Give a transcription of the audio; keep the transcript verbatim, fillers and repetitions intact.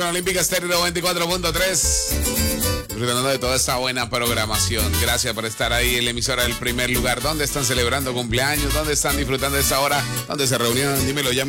Olímpica Estéreo veinticuatro punto tres. Disfrutando de toda esta buena programación. Gracias por estar ahí en la emisora del primer lugar. ¿Dónde están celebrando cumpleaños? ¿Dónde están disfrutando de esta hora? ¿Dónde se reunieron? Dímelo ya.